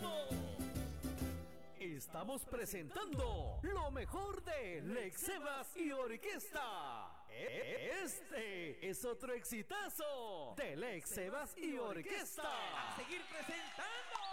ritmo. Estamos presentando lo mejor de Lex Sebas y Orquesta. Este es otro exitazo de Lex Sebas y Orquesta. A seguir presentando.